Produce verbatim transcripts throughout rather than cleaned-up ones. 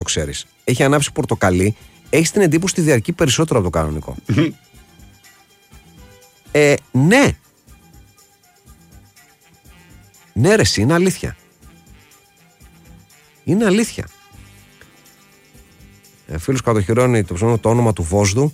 ξέρεις. Έχει ανάψει πορτοκαλί, έχει την εντύπωση ότι διαρκεί περισσότερο από το κανονικό. ε, ναι. Ναι, ρε, εσύ, είναι αλήθεια. Είναι αλήθεια. Ε, φίλος κατοχυρώνει το, το όνομα του Βόσδου.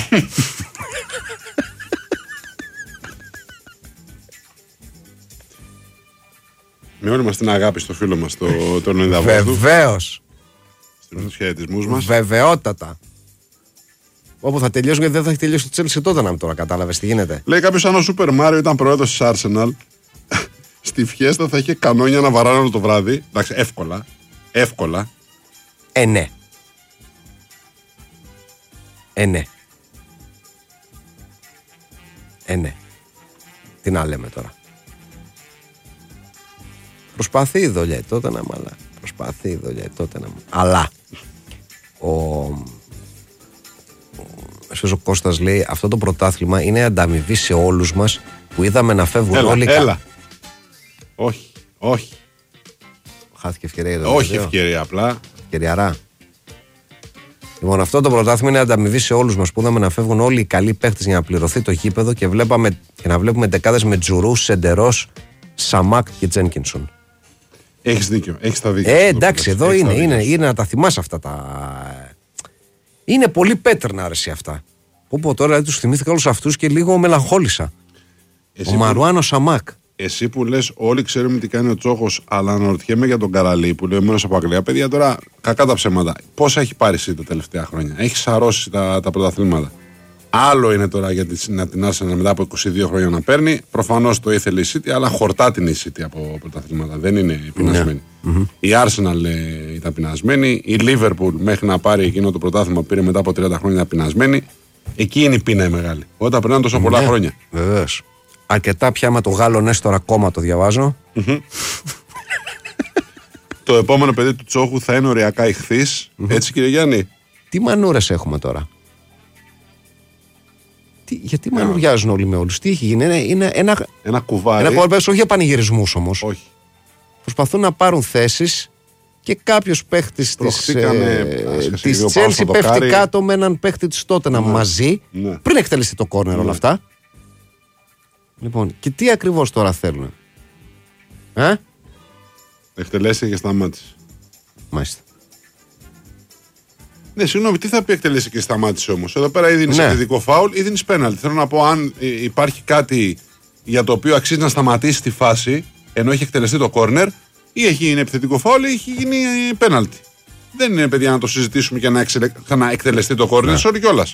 Με όλη μας την αγάπη στο φίλο μας, το, τον Λεωνίδα Βόσδου. Βεβαίως. Στους χαιρετισμούς μας. Βεβαιότατα. Όπου θα τελειώσουν, γιατί δεν θα έχει τελειώσει το Chelsea τότε, να μην τώρα κατάλαβες τι γίνεται. Λέει κάποιος, αν ο Σούπερ Μάριο ήταν πρόεδρος της Arsenal, στη φιέστα θα είχε κανόνια να βαράνε όλο το βράδυ. Εντάξει, εύκολα. Εύκολα. Ε, ναι. Ε, ναι. Ε, ναι. Τι να λέμε τώρα. Προσπαθεί η δουλειά τότε να μαλά. Προσπαθεί η δουλειά τότε να μαλά. Αλλά ο, ο, ο Κώστας λέει, αυτό το πρωτάθλημα είναι ανταμοιβή σε όλους μας που είδαμε να φεύγουν έλα, όλοι. Έλα. Όχι, όχι. Χάθηκε ευκαιρία. Όχι ευκαιρία, απλά. Ευκαιριαρά. Λοιπόν, αυτό το πρωτάθλημα είναι ανταμοιβή σε όλους μας που είδαμε να φεύγουν όλοι οι καλοί παίχτες για να πληρωθεί το γήπεδο και, βλέπαμε, και να βλέπουμε δεκάδες με Τζουρού, Σεντερός, Σαμάκ και Τζένκινσον. Έχεις δίκιο. Έχεις τα δίκιο. Ε, εντάξει, εδώ είναι, είναι, είναι να τα θυμάσαι αυτά τα. Είναι πολύ πέτρνα αρέσει αυτά. Όπου τώρα τους θυμήθηκα όλους αυτούς και λίγο μελαγχόλησα. Εσύ ο Μαρουάνο Σαμάκ. Εσύ που λες, όλοι ξέρουμε τι κάνει ο Τσόχος, αλλά αναρωτιέμαι για τον Καραλή που λέει μόνος από Αγγλία. Παιδιά, τώρα κακά τα ψέματα. Πόσα έχει πάρει εσύ τα τελευταία χρόνια? Έχει σαρώσει τα, τα πρωταθλήματα. Άλλο είναι τώρα για την, την Arsenal μετά από είκοσι δύο χρόνια να παίρνει. Προφανώς το ήθελε η City, αλλά χορτά την η City από πρωταθλήματα. Δεν είναι πεινασμένη. Yeah. Mm-hmm. Η Arsenal ε, ήταν πεινασμένη. Η Liverpool μέχρι να πάρει εκείνο το πρωτάθλημα που πήρε μετά από τριάντα χρόνια ήταν πεινασμένη. Εκεί είναι η πείνα η μεγάλη. Όταν περνάνε τόσο πολλά yeah. χρόνια. Βεβαίως. Αρκετά πια με το Γάλλο Νέστορ ακόμα το διαβάζω. Mm-hmm. Το επόμενο παιδί του Τσόχου θα είναι οριακά ηχθής. Mm-hmm. Έτσι, κύριε Γιάννη. Τι μανούρες έχουμε τώρα? Τι, γιατί μανουριάζουν όλοι με όλους? Τι έχει γίνει? Είναι, είναι ένα, ένα κουβάρι. Ένα κουβάρι, όχι για πανηγυρισμούς όμως. Όχι. Προσπαθούν να πάρουν θέσεις και κάποιος παίχτης της, ε, της Chelsea πέφτει κάτω με έναν παίχτη της Tottenham ναι. μαζί ναι. πριν εκτελεστεί το κόρνερ ναι. όλα αυτά. Λοιπόν, και τι ακριβώς τώρα θέλουν? Ε? Εκτελέσει και σταμάτησε. Μάλιστα. Ναι, συγγνώμη, τι θα πει εκτελέσει και σταμάτησε όμως? Εδώ πέρα ή δίνεις ναι. επιθετικό φάουλ ή δίνεις πέναλτι. Θέλω να πω, αν υπάρχει κάτι για το οποίο αξίζει να σταματήσει τη φάση ενώ έχει εκτελεστεί το κόρνερ, ή έχει γίνει επιθετικό φάουλ ή έχει γίνει πέναλτι. Δεν είναι, παιδιά, να το συζητήσουμε και να, εξελε... να εκτελεστεί το κόρνερ σε όλη κιόλας.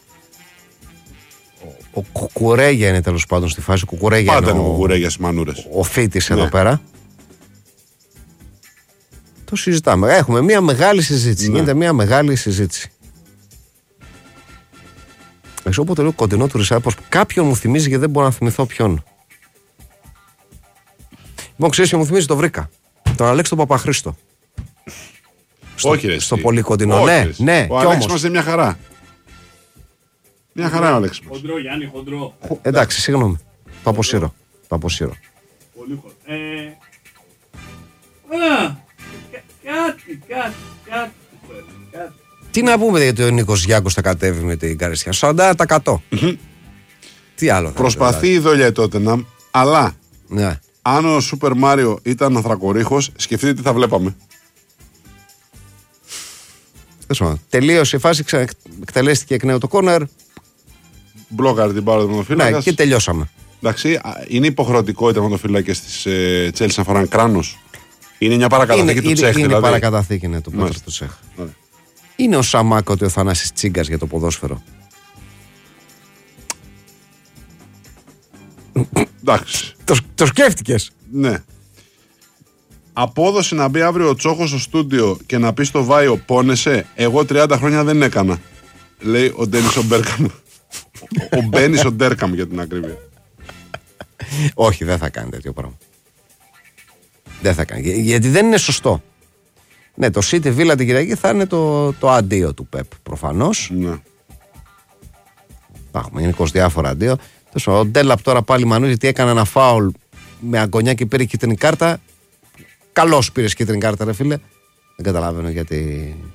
Ο Κουκουρέγια είναι τέλος πάντων στη φάση. Κουκουρέγια Πάντα είναι ο Κουκουρέγια στις μανούρες. Ο Φίτης ναι. εδώ πέρα. Το συζητάμε. Έχουμε μια μεγάλη συζήτηση. Ναι. Γίνεται μια μεγάλη συζήτηση. Εσύ όποτε λέω κοντινό του Ρισά, πως κάποιον μου θυμίζει και δεν μπορώ να θυμηθώ ποιον. Λοιπόν, ξέρεις και μου θυμίζει, το βρήκα. Τον Αλέξη τον Παπαχρήστο. Στο, Όχι, ρε, στο πολύ κοντινό. Όχι, ναι, ρε, ναι. Ο Αλέξης μας είναι μια χαρά. Μια χαρά ο Αλέξης μας. Χοντρό, Γιάννη, χοντρό. Εντάξει, συγγνώμη. Το αποσύρω. Το αποσύρω. Πολύ χοντρό. Ε... Α, κάτι, κάτι, κάτι, κάτι. Τι να πούμε γιατί ο Νίκος Γιάκος θα κατέβει με την Καριστιά? σαράντα τοις εκατό. Τι άλλο θα προσπαθεί η δόλια τότε να, αλλά ναι. αν ο Σούπερ Μάριο ήταν ανθρακορίχος, σκεφτείτε τι θα βλέπαμε. Τελείωσε η φάση, ξα... εκτελέστηκε εκ νέου το κόρνερ. Μπλόκαρε την πάρα του τερματοφύλακας. Ναι, και τελειώσαμε. Εντάξει, είναι υποχρεωτικό οι τερματοφύλακες της ε, Chelsea να φοράνε κράνος? Είναι μια παρακαταθήκη είναι, του είναι, Τσέχ? Είναι δηλαδή. παρακαταθήκη, ναι, του Πέτρου του Τσέχ. Ναι. Είναι ο Σαμάκ ότι ο Θανάσης Τσίγκας για το ποδόσφαιρο? Εντάξει. Το, το σκέφτηκες? Ναι. Απόδοση να μπει αύριο ο Τσόχος στο στούντιο και να πει στο Βάιο πόνεσαι? Εγώ τριάντα χρόνια δεν έκανα. Λέει ο Ντένις ο Μπέρκαμ. Ο Μπένις ο Ντέρκαμ για την ακρίβεια. Όχι, δεν θα κάνει τέτοιο πράγμα. Δεν θα κάνει. Γιατί δεν είναι σωστό. Ναι, το City Villa την Κυριακή θα είναι το, το αντίο του Πεπ προφανώς. Ναι. Θα έχουμε γενικώς διάφορα αντίο. Ο Ντέλαπ τώρα πάλι μανού γιατί έκανε ένα φάουλ με αγκονιά και πήρε κίτρινη κάρτα. Καλώς πήρε κίτρινη κάρτα, ρε φίλε. Δεν καταλαβαίνω γιατί.